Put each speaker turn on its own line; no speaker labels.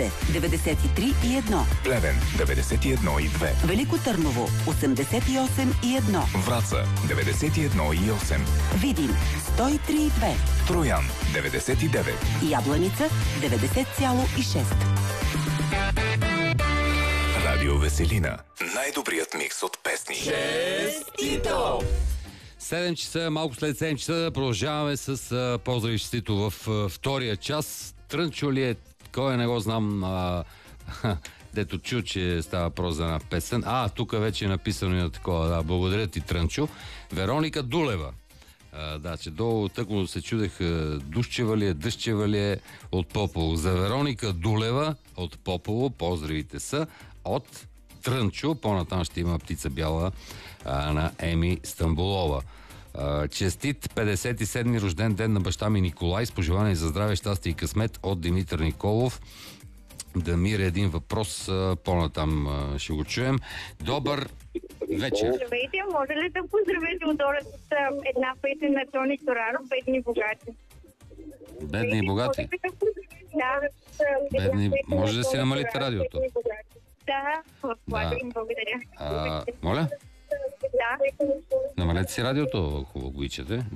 93,1.
Плевен 91,2.
Велико Търново 88,1.
Враца 91,8.
Видин 103,2.
Троян 99.
Ябланица 90,6.
Радио Веселина. Най-добрият микс от песни.
7 часа, малко след 7 часа продължаваме с поздрави честито в втория час. Трънчо ли е? Кой не го знам. Дето чу, че става въпрос за една песен. Тук вече е написано и на такова. Да, благодаря ти, Трънчо. Вероника Дулева. Че долу тъкмо се чудех Душчева ли е, Дъщева ли е от Попово. За Вероника Дулева от Попово поздравите са от Трънчо. По-натам ще има птица бяла на Еми Стамбулова. Честит 57-ми рожден ден на баща ми Николай. С пожелание за здраве, щастие и късмет от Димитър Николов. Да мире един въпрос, по-натам ще го чуем. Добър вечер.
Здравейте, може ли да поздравите отдолу с една песен на Тони Тораро, Бедни и богати?
Бедни и богати?
Да.
Бедни... Може да си намалите радиото?
Да, благодаря.
Моля?
Да.
Намалете си радиото, ако го обичате.